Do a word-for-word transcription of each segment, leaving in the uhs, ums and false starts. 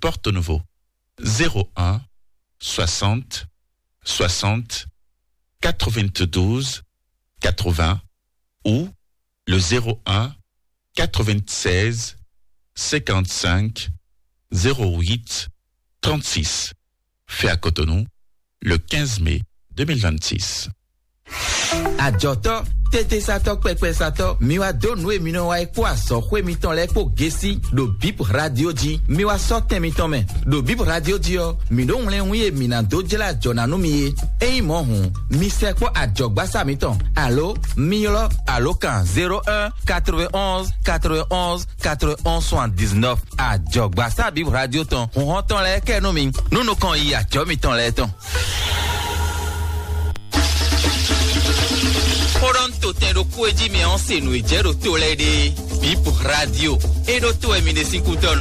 Porto Novo. zéro un soixante soixante quatre-vingt-douze quatre-vingts ou le zéro un quatre-vingt-seize cinquante-cinq zéro huit trente-six. Fait à Cotonou le quinze mai deux mille vingt-six. Adjoto tete sato pepe sato miwa donu e mino wa ekpo aso kwe miton le ekpo gesi do bip radio di miwa sote miton men do bip radio di yo mido unle unye mina dojela jonanu miye e imo hun mi sekpo adjogba sa miton allo miolo allo kan zéro un quatre-vingt-onze quatre-vingt-onze quatre-vingt-onze soixante-dix-neuf adjogba sa bip radio ton on honton le ke no mi nou no kon yi adjo miton le ton. Toronto tem do coedi me onse no ejero tolede Bip Radio e do to emine cinco ton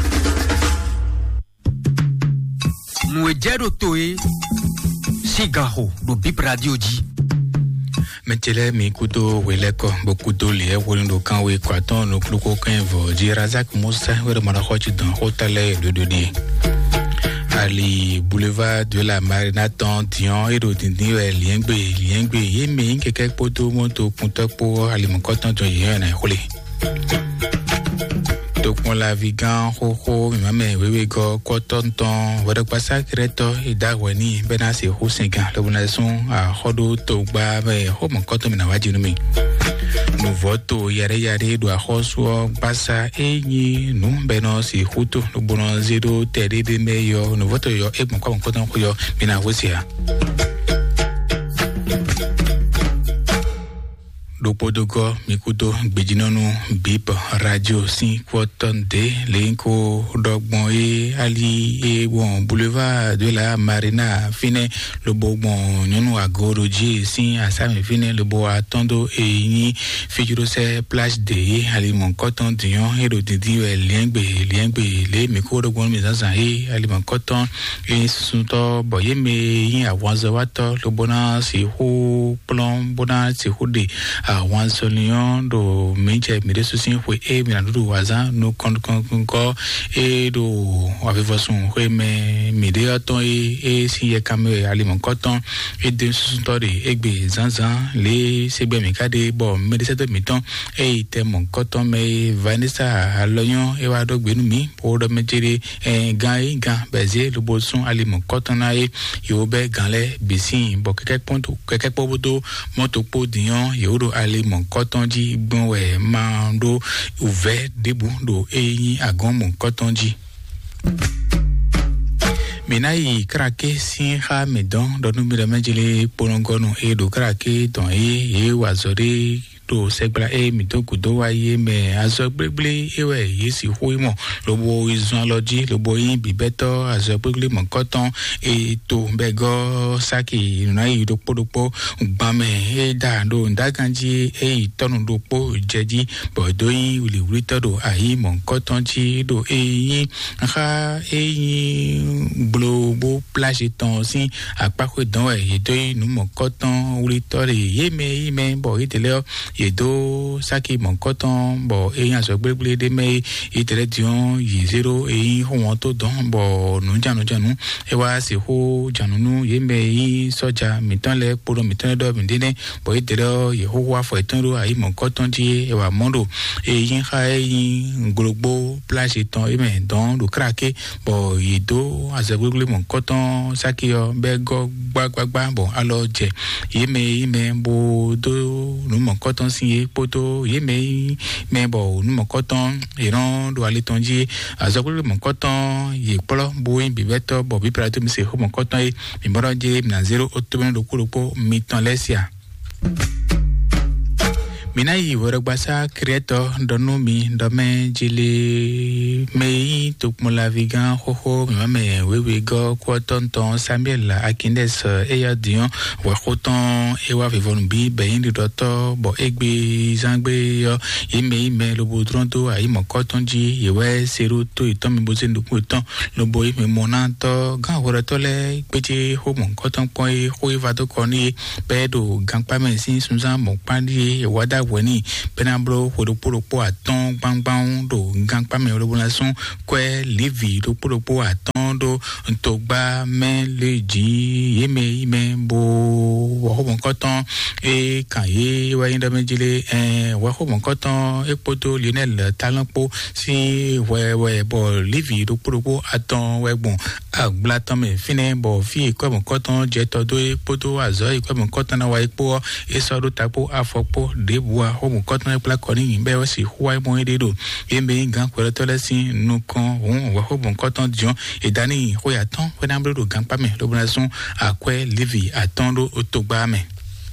no ejero toe cigarro do Bip Radio di Metele mi kudo weleko bokudo le wolindo kan we kwaton no kluko kan vo di Razak Moussa we mara khochi dan hotale de dodi Ali boulevard de la Marina Tantion et de Dindie Liengbe Liengbe Yemi keke poto moto punto po ali monkotan to yena khole donc mon la vigan ho ho mi mame wewe go kotonton wada pasa kreto ida wani bena se ho senga le bonason a hodo to gba be ho monkotan na waji no mi no voto yare yare do a hoso pasa enyi no beno si huto no bono zero tere de meyo no voto yo e monko monkotan ko yo bina wosia do podogo mikudo gbejinonu Bip Radio sin kwoton de lenko dogbon e ali e bon boulevard de la Marina fine le bogbon nyonu agoroji sin asami fine le bo atondo e yin figuro se plage de ali mon coton dion e do didi liengbe liengbe le mikudo dogbon mi zanzan e ali mon coton e sunto boye me yin awanzo wato le bona si hu plon bona si hu de one solion do menche mire susin fue e mina do waza no kon kon kon e do avevo son fue me mide aton e e si e kamera ali mon coton e de story egbe zanzan le segbe mi kade bo me de seto miton e te mon coton me Vanessa aloyon e wa do gbenu mi po do mejere e gan e gan beze le boson ali mon coton na e yo be ganle bisin bo keke ponto keke pobodo moto po dion yo do ali mon coton di bon we mando ouvert debout do eyin agon mon coton di Menai krake sin ha medon do numero mejele polongono e do krake ton e e wazore do segbla e mi to kudo wa ye me azo gbegle ewe yesi hoimo lobo izun loji lobo yin bibeto azo gbegle mon coton e to bego saki na yi do podopo gbame e da do ndaganji e tonu do po jeji bodo yin uli uli todo ayi mon coton ji do e yin ha e yin globo plage ton si apako don e do yin mon coton uli tore ye me me bo itele yedo saki mon coton bo e yan so gbegbele de me itele dion yi zero e ho won to don bo nu janu janu e wa se ho janu nu ye me yi soja mitan le poro mitan do bindine bo itele ye ho wa fo itan ro ayi mon coton ti e wa mondo e yin ha e yin glogbo plage ton e me don do krake bo yedo azagbegbele mon coton saki yo be go gbagbagba bo alo je ye me yi me bo do nu mon coton si poto ye me me bo nu mon coton iran do ale tonji azokule mon coton ye polo bo yin bibeto bo bi prato mi se ho mon coton e mi moro je na zero otobeno do kulopo mi ton lesia mina yi worogbasa creator donu mi dome jile mei to mola vegan ho ho mi mame wewe go kwotonton Samuel Akindes eya dion wa khoton e wa vivon bi beyin di doctor bo egbe zangbe yo yime ime lo bodronto ayi mo kotonji yewe seru to iton mi boze nduku iton lo boy mi monanto gan woroto le peje ho mo koton pon ho ivado koni pedo ganpa men sin sunzan mo pandi e wada woni penabro hodoporopo aton gbangban do ganpa me lo bonation kwe livi do poropo aton do ntogba men leji yeme ime bo wa ho bon koton e kan ye wa yin da mejile eh wa ho bon koton e poto Lionel Talanpo si we we bo livi do poropo aton we bon agblatan me fine bo fi ko bon koton je to do e poto azo e ko bon koton na wa epo e so do tapo afopo de bo ho bon koton e pla koni be o si huwa mo e do e me gan ko to le sin nu kan won wa ho bon koton dion e dani ho ya ton we na do gan pa me lo bonazon akwe livi atondo otogba me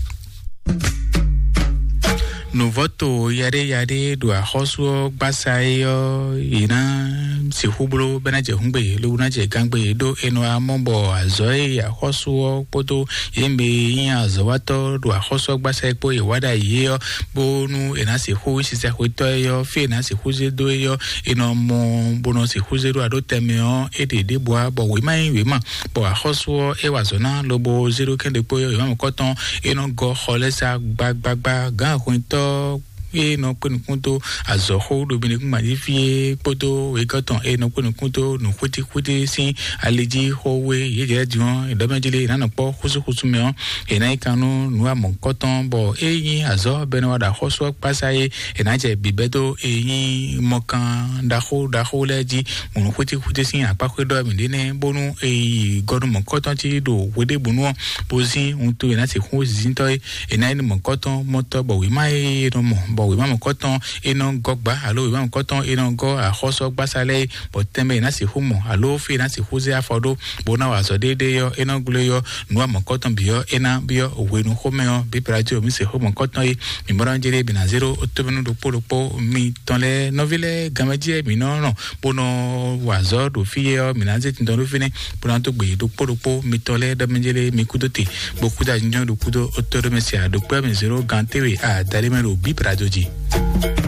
no voto yare yare do a hoso basayo ina si hublo benaje humbe lo naje gangbe do eno amombo azoi ya hoso poto yembe yin azawato do a hoso basayo po iwada yeyo bonu ena si hu si se huito yo fi na si huze do yo eno mo bono si huze do ado temeo ede de boa bo we mai we ma bo a hoso e wazona lobo zero kende po yo mo koton eno go holesa gbagbagba gan huito e no penu kunto azoho do bini kuma di fie poto e goton e no penu kunto no kwiti kwiti sin aleji howe ye je dion e do mejile na no po husu husu me on e na ikanu no amon koton bo e yin azo beno da hoso pasaye e na je bibedo e yin mokan da ho da ho leji mo kwiti kwiti sin apakwe do mi ne bonu e godun mon koton ti do wede bunu bozi unto e na se hu zinto e na ni mon koton moto bo wi mai no mo bo we mam koton eno gogba alo we mam koton eno go a hoso gbasale bo tembe na si humo alo fi na si huze afodo bona wa so dede yo eno glo yo no am koton bio ena bio we no homeo bi prajo mi se homo koton yi mi moranjere bi na zero otobenu do polopo mi tonle novele gamaje mi no no bono wa zo do fi yo mi na zeti ndo fini bona to gbe do polopo mi tonle da menjele mi kudote boku da njo do kudo otoro mesia do pe mi zero gantewe a dalimero bi prajo ji